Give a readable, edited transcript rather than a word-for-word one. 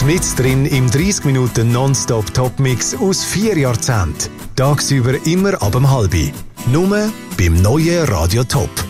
mit drin im 30 Minuten Nonstop-Top-Mix aus 4 Jahrzehnten. Tagsüber immer ab 6:30. Nur beim neuen Radio Top.